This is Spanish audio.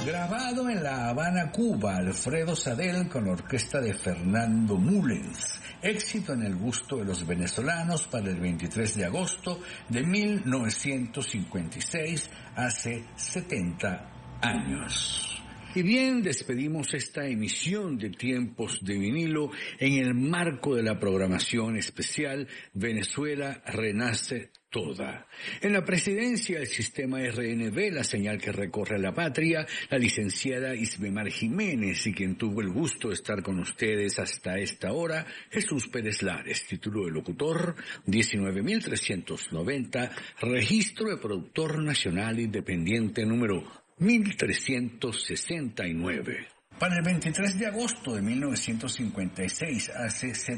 Grabado en La Habana, Cuba, Alfredo Sadel con la orquesta de Fernando Mullens. Éxito en el gusto de los venezolanos para el 23 de agosto de 1956, hace 70 años. Y bien, despedimos esta emisión de Tiempos de Vinilo en el marco de la programación especial Venezuela Renace Toda. En la presidencia del sistema RNB, la señal que recorre la patria, la licenciada Isbemar Jiménez, y quien tuvo el gusto de estar con ustedes hasta esta hora, Jesús Pérez Lares, título de locutor 19.390, registro de productor nacional independiente número 1369. Para el 23 de agosto de 1956, hace